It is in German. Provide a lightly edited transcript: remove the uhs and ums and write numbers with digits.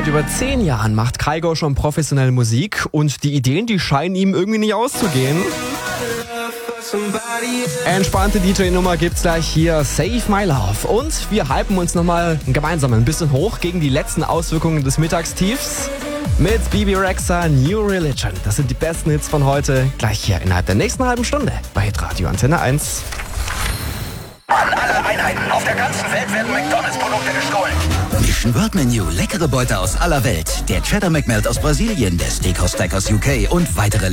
Seit über 10 Jahren macht Kygo schon professionell Musik und die Ideen, die scheinen ihm irgendwie nicht auszugehen. Entspannte DJ-Nummer gibt's gleich hier, Save My Love. Und wir hypen uns nochmal gemeinsam ein bisschen hoch gegen die letzten Auswirkungen des Mittagstiefs mit Bebe Rexha, New Religion. Das sind die besten Hits von heute, gleich hier innerhalb der nächsten halben Stunde bei Hitradio Antenne 1. An alle Einheiten auf der ganzen Welt werden McDonalds-Produkte gestohlen. Mission World Menu, leckere Beute aus aller Welt. Der Cheddar McMelt aus Brasilien, der Steakhouse Stack aus UK und weitere